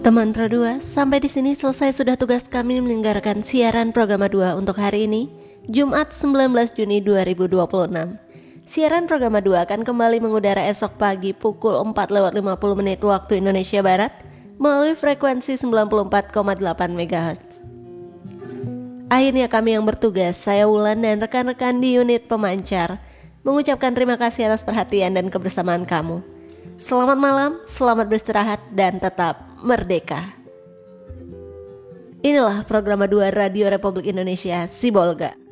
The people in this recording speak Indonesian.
Teman Pro 2, sampai di sini selesai sudah tugas kami menyelenggarakan siaran program 2 untuk hari ini, Jumat 19 Juni 2026. Siaran program 2 akan kembali mengudara esok pagi pukul 4:50 waktu Indonesia Barat melalui frekuensi 94,8 MHz. Akhirnya kami yang bertugas, saya Wulan dan rekan-rekan di unit pemancar, mengucapkan terima kasih atas perhatian dan kebersamaan kamu. Selamat malam, selamat beristirahat, dan tetap merdeka. Inilah program 2 Radio Republik Indonesia Sibolga.